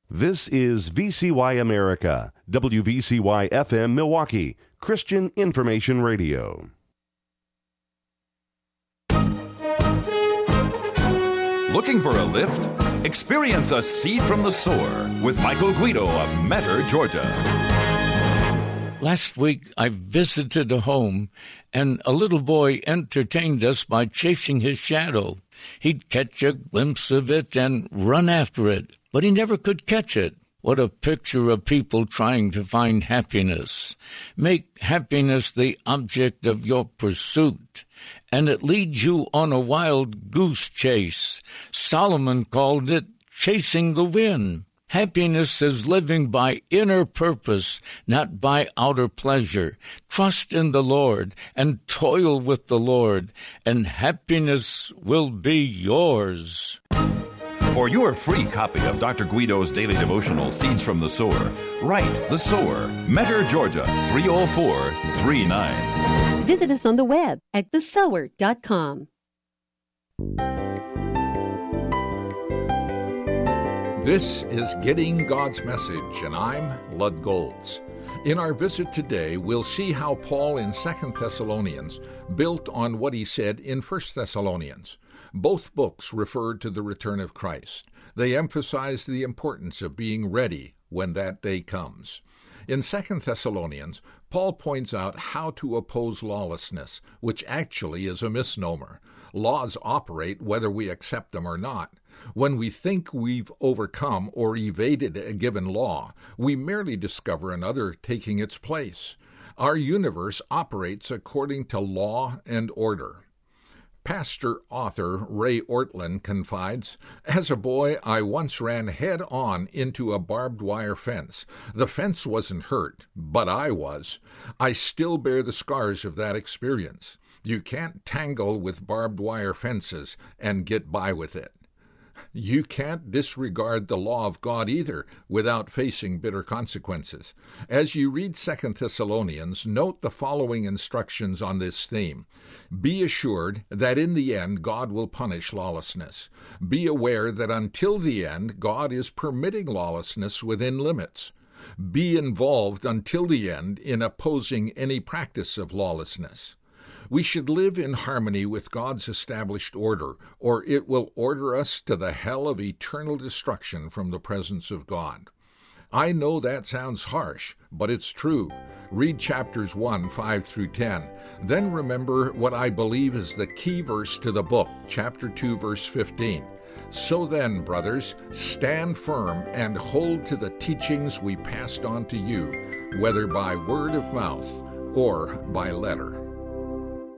This is VCY America, WVCY FM Milwaukee, Christian Information Radio. Looking for a lift? Experience a seed from the sower with Michael Guido of Metter, Georgia. Last week, I visited a home, and a little boy entertained us by chasing his shadow. He'd catch a glimpse of it and run after it, but he never could catch it. What a picture of people trying to find happiness. Make happiness the object of your pursuit, and it leads you on a wild goose chase. Solomon called it chasing the wind. Happiness is living by inner purpose, not by outer pleasure. Trust in the Lord and toil with the Lord, and happiness will be yours. For your free copy of Dr. Guido's daily devotional, Seeds from the Sower, write The Sower, Metter, Georgia, 30439. Visit us on the web at thesower.com. This is Getting God's Message, and I'm Lud Golds. In our visit today, we'll see how Paul in 2 Thessalonians built on what he said in 1 Thessalonians. Both books referred to the return of Christ. They emphasize the importance of being ready when that day comes. In 2 Thessalonians, Paul points out how to oppose lawlessness, which actually is a misnomer. Laws operate whether we accept them or not. When we think we've overcome or evaded a given law, we merely discover another taking its place. Our universe operates according to law and order. Pastor-author Ray Ortlund confides, "As a boy, I once ran head-on into a barbed wire fence. The fence wasn't hurt, but I was. I still bear the scars of that experience. You can't tangle with barbed wire fences and get by with it. You can't disregard the law of God either without facing bitter consequences." As you read 2 Thessalonians, note the following instructions on this theme. Be assured that in the end God will punish lawlessness. Be aware that until the end God is permitting lawlessness within limits. Be involved until the end in opposing any practice of lawlessness. We should live in harmony with God's established order, or it will order us to the hell of eternal destruction from the presence of God. I know that sounds harsh, but it's true. Read chapters 1, 5 through 10. Then remember what I believe is the key verse to the book, chapter 2, verse 15. So then, brothers, stand firm and hold to the teachings we passed on to you, whether by word of mouth or by letter.